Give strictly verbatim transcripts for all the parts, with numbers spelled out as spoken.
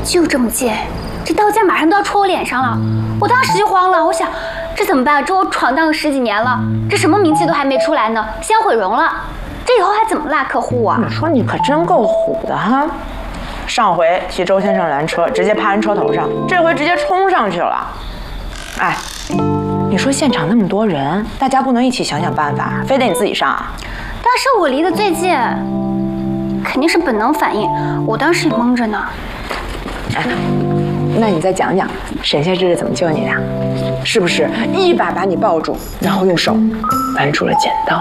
就这么近，这刀尖马上都要戳我脸上了，我当时就慌了，我想这怎么办？这我闯荡十几年了，这什么名气都还没出来呢，先毁容了，这以后还怎么拉客户啊？ 你说你可真够虎的哈！上回骑周先生拦车，直接趴人车头上，这回直接冲上去了。哎，你说现场那么多人，大家不能一起想想办法，非得你自己上啊？ 但是我离得最近，肯定是本能反应，我当时也懵着呢。 哎，那你再讲讲沈先生是怎么救你的？是不是一把把你抱住，然后用手扳出了剪刀？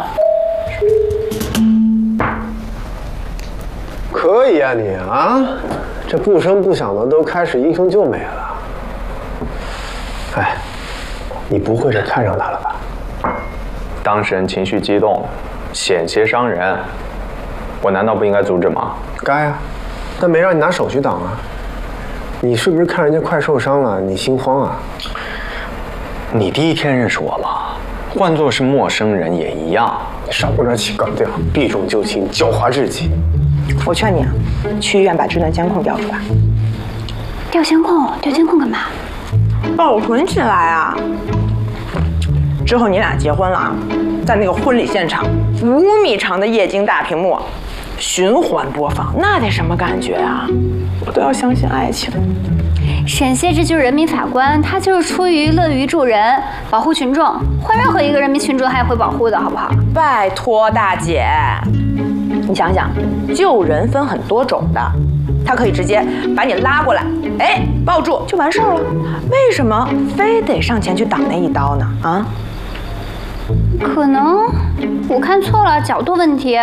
可以啊你啊，这不声不响的都开始英雄救美了。哎，你不会是看上他了吧？ 当事人情绪激动，险些伤人，我难道不应该阻止吗？ 该啊，但没让你拿手去挡啊。你是不是看人家快受伤了，你心慌啊？ 你第一天认识我吗？换作是陌生人也一样。 你少跟这起高调，避重就轻，狡猾至极。 我劝你啊，去医院把这段监控调出来。 调监控？调监控干嘛？ 保存起来啊！之后你俩结婚了啊，在那个婚礼现场，五米长的液晶大屏幕，循环播放，那得什么感觉啊？我都要相信爱情。 沈燮之就是人民法官，他就是出于乐于助人，保护群众，换任何一个人民群众他也会保护的，好不好？ 拜托大姐，你想想，救人分很多种的，他可以直接把你拉过来，哎，抱住就完事儿了，为什么非得上前去挡那一刀呢？啊？ 可能我看错了，角度问题。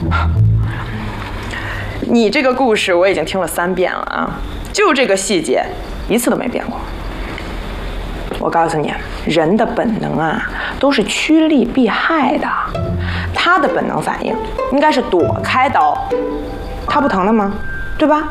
你这个故事我已经听了三遍了啊，就这个细节一次都没变过。我告诉你，人的本能啊都是趋利避害的，他的本能反应应该是躲开刀，他不疼的吗？对吧？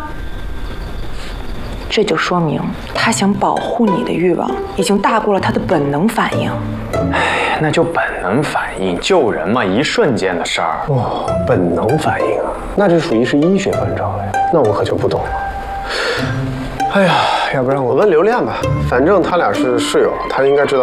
这就说明他想保护你的欲望已经大过了他的本能反应。 哎，那就本能反应，救人嘛，一瞬间的事儿。 哦，本能反应啊，那这属于是医学范畴了呀，那我可就不懂了。哎呀，要不然我问刘恋吧，反正他俩是室友，他应该知道。